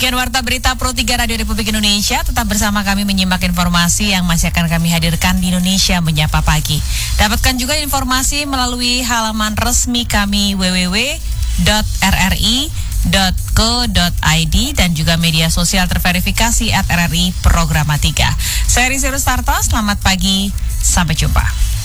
Demikian Warta Berita Pro 3 Radio Republik Indonesia. Tetap bersama kami menyimak informasi yang masih akan kami hadirkan di Indonesia Menyapa Pagi. Dapatkan juga informasi melalui halaman resmi kami www.rri.co.id dan juga media sosial terverifikasi @RRI Programa 3. Saya Rizky Rustarto, selamat pagi, sampai jumpa.